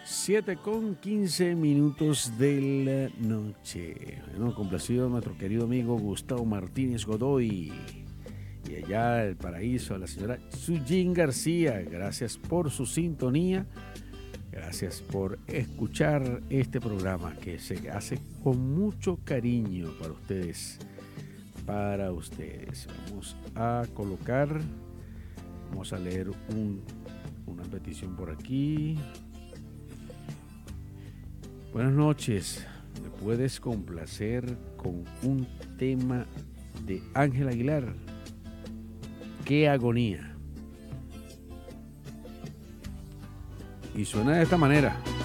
7:15 de la noche. Bueno, complacido a nuestro querido amigo Gustavo Martínez Godoy. Y allá el paraíso a la señora Sujin García. Gracias por su sintonía. Gracias por escuchar este programa que se hace con mucho cariño para ustedes. Para ustedes. Vamos a colocar, vamos a leer una petición por aquí. Buenas noches. ¿Me puedes complacer con un tema de Ángel Aguilar? ¡Qué agonía! Y suena de esta manera.